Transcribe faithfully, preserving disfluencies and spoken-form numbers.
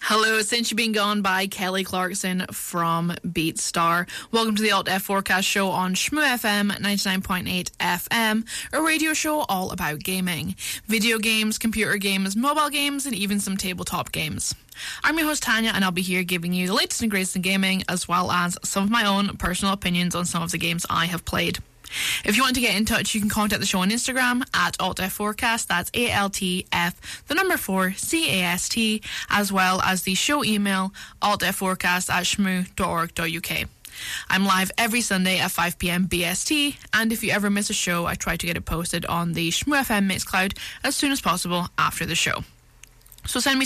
Hello, Since You've Been Gone by Kelly Clarkson from BeatStar. Welcome to the Alt F Forecast show on Shmoo F M ninety-nine point eight F M, a radio show all about gaming. Video games, computer games, mobile games, and even some tabletop games. I'm your host Tanya, and I'll be here giving you the latest and greatest in gaming, as well as some of my own personal opinions on some of the games I have played. If you want to get in touch, you can contact the show on Instagram at Alt F Forecast, that's A L T F, the number four, C A S T, as well as the show email, altfforecast at shmoo dot org dot U K. I'm live every Sunday at five p.m. B S T, and if you ever miss a show, I try to get it posted on the Shmoo F M Mixcloud as soon as possible after the show. So send me